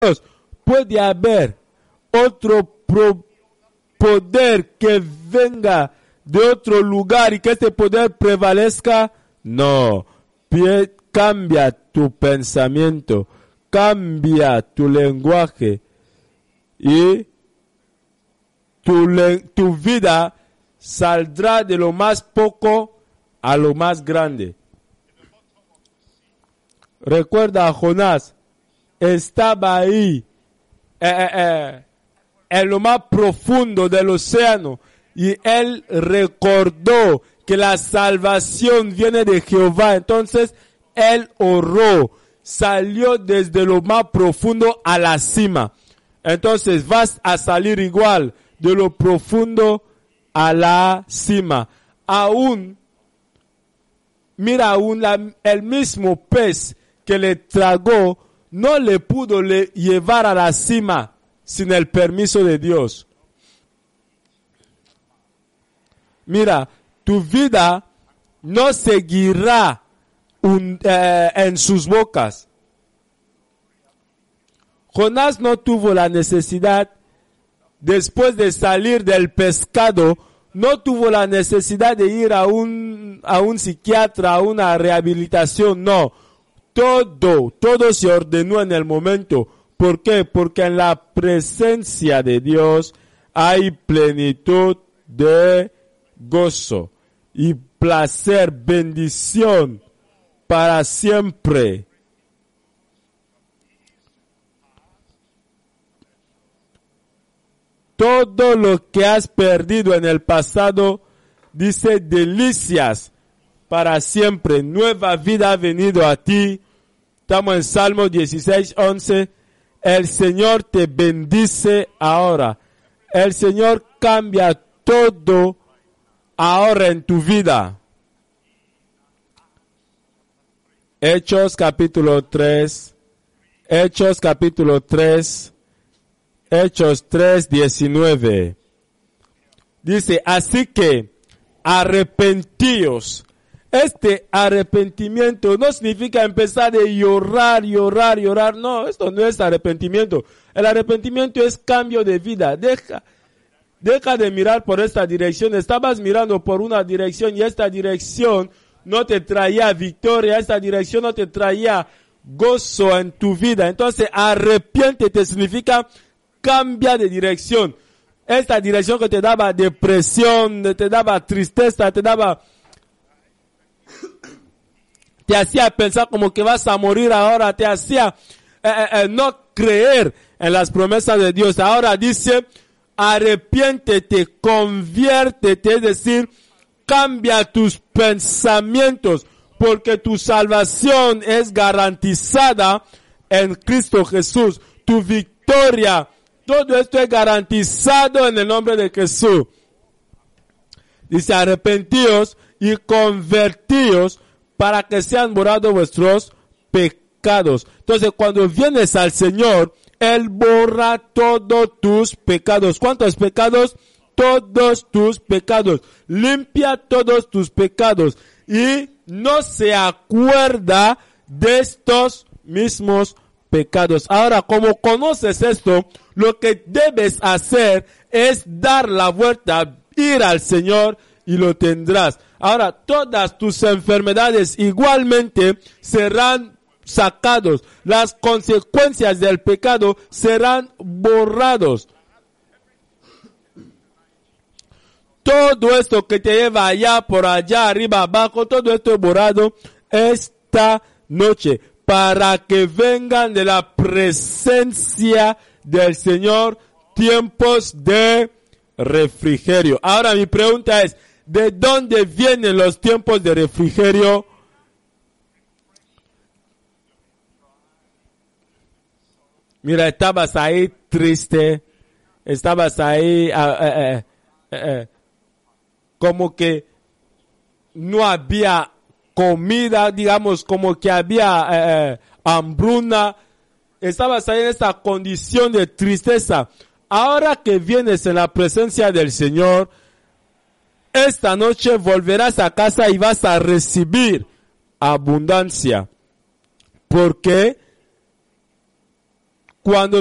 puede haber otro poder que venga de otro lugar y que este poder prevalezca. No, cambia tu pensamiento, cambia tu lenguaje y tu vida saldrá de lo más poco a lo más grande. Recuerda a Jonás, estaba ahí en lo más profundo del océano y él recordó que la salvación viene de Jehová. Entonces él oró, salió desde lo más profundo a la cima. Entonces vas a salir igual de lo profundo a la cima. Mira, el mismo pez que le tragó no le pudo llevar a la cima sin el permiso de Dios. Mira, tu vida no seguirá en sus bocas. Jonás no tuvo la necesidad, después de salir del pescado, no tuvo la necesidad de ir a un psiquiatra, a una rehabilitación, no. Todo se ordenó en el momento. ¿Por qué? Porque en la presencia de Dios hay plenitud de gozo y placer, bendición para siempre. Todo lo que has perdido en el pasado, dice, delicias para siempre. Nueva vida ha venido a ti. Estamos en Salmo 16:11. El Señor te bendice ahora. El Señor cambia todo ahora en tu vida. Hechos capítulo 3. Hechos 3:19. Dice, así que arrepentíos. Este arrepentimiento no significa empezar a llorar. No, esto no es arrepentimiento. El arrepentimiento es cambio de vida. Deja de mirar por esta dirección. Estabas mirando por una dirección y esta dirección no te traía victoria. Esta dirección no te traía gozo en tu vida. Entonces, arrepiéntete significa cambia de dirección. Esta dirección que te daba depresión, te daba tristeza, te hacía pensar como que vas a morir ahora, te hacía no creer en las promesas de Dios. Ahora dice, arrepiéntete, conviértete, es decir, cambia tus pensamientos, porque tu salvación es garantizada en Cristo Jesús. Tu victoria, todo esto es garantizado en el nombre de Jesús. Dice, arrepentíos y convertíos para que sean borrados vuestros pecados. Entonces, cuando vienes al Señor, Él borra todos tus pecados. ¿Cuántos pecados? Todos tus pecados. Limpia todos tus pecados. Y no se acuerda de estos mismos pecados. Ahora, como conoces esto, lo que debes hacer es dar la vuelta, ir al Señor y lo tendrás. Ahora, todas tus enfermedades igualmente serán sacados. Las consecuencias del pecado serán borrados. Todo esto que te lleva allá, por allá, arriba, abajo, todo esto es borrado esta noche, para que vengan de la presencia del Señor tiempos de refrigerio. Ahora mi pregunta es, ¿de dónde vienen los tiempos de refrigerio? Mira, estabas ahí triste, estabas ahí como que no había comida, digamos, como que había hambruna, estabas ahí en esa condición de tristeza. Ahora que vienes en la presencia del Señor, esta noche volverás a casa y vas a recibir abundancia. Porque cuando